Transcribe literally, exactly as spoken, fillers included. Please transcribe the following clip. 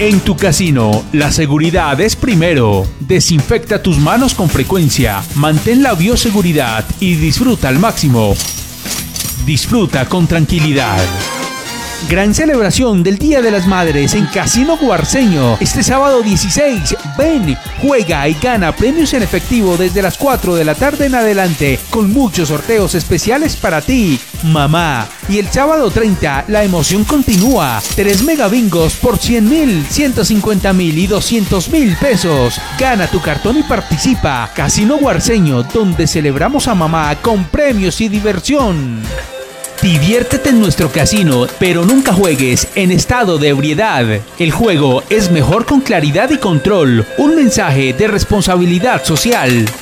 En tu casino, la seguridad es primero. Desinfecta tus manos con frecuencia, mantén la bioseguridad y disfruta al máximo. Disfruta con tranquilidad. Gran celebración del Día de las Madres en Casino Guarceño. Este sábado dieciséis, ven, juega y gana premios en efectivo desde las cuatro de la tarde en adelante, con muchos sorteos especiales para ti, mamá. Y el sábado treinta, la emoción continúa. tres megabingos por cien mil, ciento cincuenta mil y doscientos mil pesos. Gana tu cartón y participa. Casino Guarceño, donde celebramos a mamá con premios y diversión. Diviértete en nuestro casino, pero nunca juegues en estado de ebriedad. El juego es mejor con claridad y control. Un mensaje de responsabilidad social.